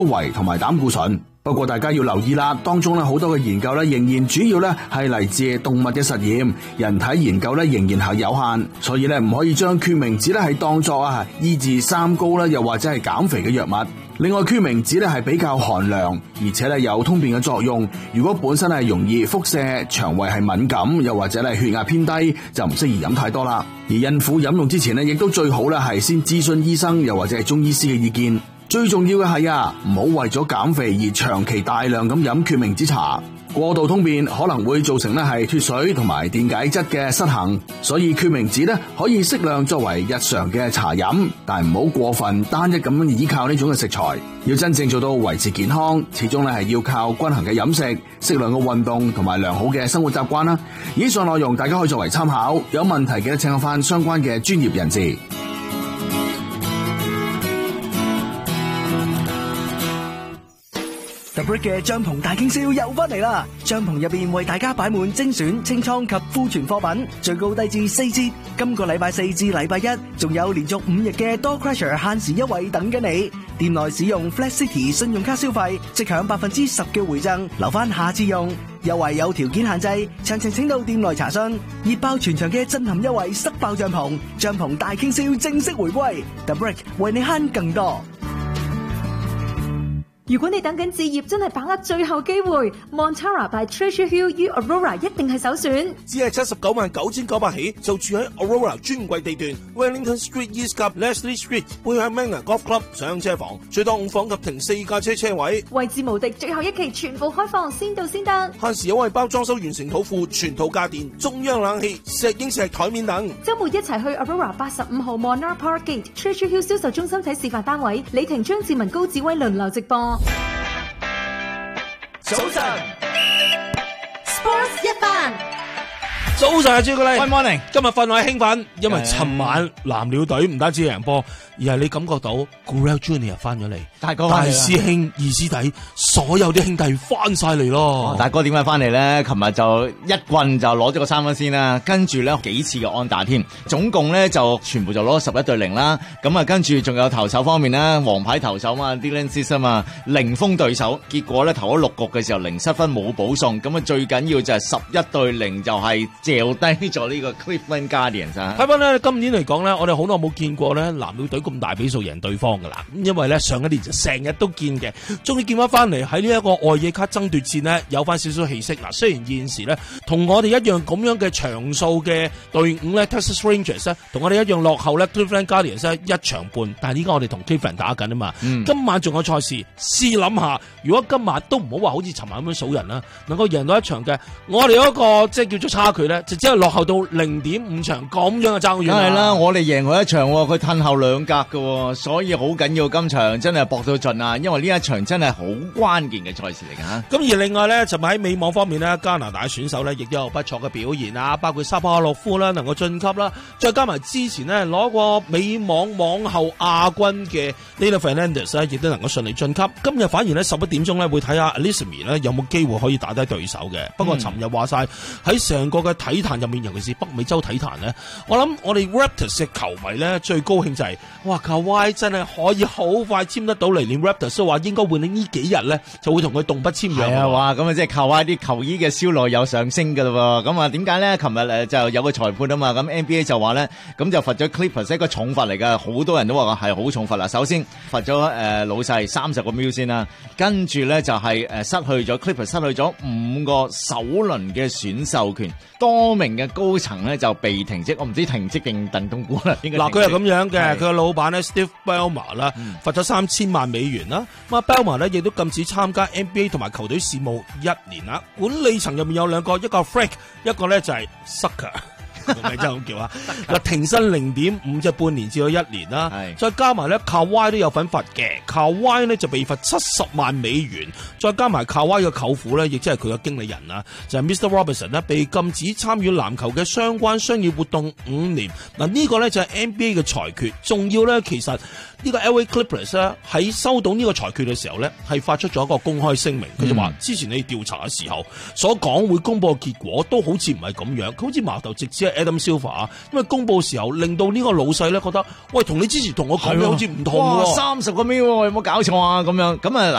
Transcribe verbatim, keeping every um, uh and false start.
圍同埋膽固醇。不過大家要留意啦，當中咧好多嘅研究咧仍然主要咧係嚟自動物嘅實驗，人體研究咧仍然係有限，所以咧唔可以將決明子咧係當作啊醫治三高啦，又或者係減肥嘅藥物。另外，決明子咧係比較寒涼，而且咧有通便嘅作用。如果本身係容易腹瀉、腸胃係敏感，又或者咧血壓偏低，就唔適宜飲太多啦。而孕婦飲用之前咧，亦都最好咧係先諮詢醫生，又或者係中醫師嘅意見。最重要嘅係啊，唔好為咗減肥而長期大量咁飲決明子茶，過度通便可能會造成咧係脫水同埋電解質嘅失衡，所以決明子咧可以適量作為日常嘅茶飲，但係唔好過分單一咁樣依靠呢種嘅食材。要真正做到維持健康，始終咧係要靠均衡嘅飲食、適量嘅運動同埋良好嘅生活習慣啦。以上內容大家可以作為參考，有問題嘅請教翻相關嘅專業人士。 The Brick 嘅帳篷大傾銷又翻嚟啦！帳篷入邊為大家擺滿精選清倉及庫存貨品，最高低至四折。今個禮拜四至禮拜一，仲有連續五日嘅 Door Crusher 限時優惠等緊你。店內使用 Flat City 信用卡消費，即享百分之十嘅回贈，留翻下次用。優惠有條件限制，詳情請到店內查詢。熱爆全場嘅震撼優惠，塞爆帳篷，帳篷大傾銷正式回歸。The Brick 為你慳更多。 如果你等緊置業，真係把握最後機會 Montara by Treasure Hill 於 Aurora 一定係首選。 只係七十九萬九千九百起，就住喺 Aurora 專櫃地段 Wellington Street East 及 Leslie Street 背向 Manor Golf Club 上車房，最多五房及停四架車車位， 位置無敵，最後一期全部開放，先到先得。 限時優惠包裝修完成土庫、全套家電、中央冷氣、石英石台面等。 週末一齊去 Aurora 八十五號 Monarch Park Gate Treasure Hill 銷售中心睇示範單位，李婷、張志文、高志威輪流直播。 早晨 ，Sports 一番。 早晨啊，朱古力。 Good morning。 今日分外興奮，因為尋晚藍鳥隊唔單止贏波，而係你感覺到 Gurel Junior 翻咗嚟， 大哥大師兄、二師弟，所有啲兄弟翻晒嚟咯。 哦、大哥點解翻嚟咧？琴日就一棍就攞咗個三分先啦，跟住咧幾次嘅安打添，總共咧就全部就攞咗十一對零啦。咁啊，跟住仲有投手方面啦，王牌投手嘛 Dylan Cease 啊嘛，零封對手，結果咧投咗六局嘅時候零失分冇保送，咁啊最緊要就係十一對零就係掉低咗呢個 Cleveland Guardians 啊。 睇翻咧，今年嚟講咧，我哋好耐冇見過咧藍鳥隊咁大比數贏對方噶啦，因為咧上一年就成日都見嘅，終於見翻翻嚟喺呢一個外野卡爭奪戰呢，有翻少少氣息。嗱，雖然現時咧同我哋一樣咁樣嘅場數嘅隊伍咧 Texas Rangers 咧，同我哋一樣落後咧 Cleveland Guardians 咧一場半，但係依家我哋同 Cleveland 打緊啊嘛、嗯，今晚仲有賽事，試諗下，如果今晚都唔好話好似尋晚咁樣數人啦，能夠贏到一場嘅，我哋嗰個即係叫做差距咧，就只係落後到零點五場咁樣嘅爭遠。 梗係啦，我哋贏佢一場，佢褪後兩格嘅，所以好緊要今場真係搏到盡啊！因為呢一場真係好關鍵嘅賽事嚟噶。 咁而另外咧，就喺美網方面咧，加拿大選手咧亦都有不錯嘅表現啊，包括沙巴洛夫啦能夠晉級啦，再加埋之前咧攞過美網網後亞軍嘅 Lila Fernandez 咧，亦都能夠順利晉級。今日反而咧十一點鐘咧會睇下 Alisimi 咧有冇機會可以打低對手嘅。不過尋日話晒喺成個嘅體壇入面，尤其是北美洲體壇咧，我諗我哋 Raptors 嘅球迷咧最高興就係、是、哇 Kawhi 真係可以好快簽得到嚟，連 Raptors 都話應該會喺呢幾日咧就會同佢動筆簽約。係啊， 哇！咁啊即係 Kawhi啲球衣嘅銷量有上升噶啦喎。咁啊點解咧？琴日誒就有個裁判啊嘛，咁 N B A 就話咧，咁就罰咗 Clippers 一個重罰嚟噶，好多人都話係好重罰啦。首先罰咗誒老細三十個 mil 先啦，跟住咧就係誒失去咗 Clippers 失去咗五個首輪嘅選秀權，多名嘅高層咧就被停職，我唔知停職定燉冬菇啦。 嗱，佢係咁樣嘅，佢嘅老闆咧 Steve Ballmer 啦，罰咗三千萬美元啦。咁啊 Ballmer 咧亦都禁止參加 N B A 同埋球隊事務一年啦。管理層入面有兩個，一個 Frank， 一個咧就係 Sucker。係咪真係咁叫啊？嗱，停薪零點五，即係半年至到一年啦。再加埋咧，Kawhi都有份罰嘅。Kawhi咧就被罰七十萬美元，再加埋 Kawhi 嘅舅父咧，亦即係佢嘅經理人啦，就係、是、Mister Robinson 咧，被禁止參與籃球嘅相關商業活動五年。嗱，呢個咧就係 N B A 嘅裁決。仲要咧，其實呢個 L A Clippers 咧喺收到呢個裁決嘅時候咧，係發出咗一個公開聲明，佢就話之前你調查嘅時候所講會公佈嘅結果都好似唔係咁樣，佢好似矛頭直指係 Adam Silver 啊，因為公佈嘅時候令到呢個老細咧覺得，喂，同你之前同我講嘅好似唔同喎， 三十個 mil 有冇搞錯啊？咁樣咁啊。